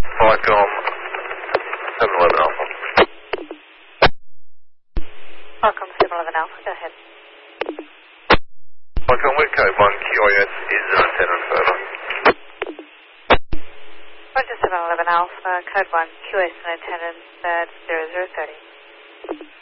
Falcom 711 Alpha. Falcom 711 Alpha, go ahead. Falcom, with code 1, QIS is 010 and further. Roger 711 Alpha, code 1, QS and attendant 0030.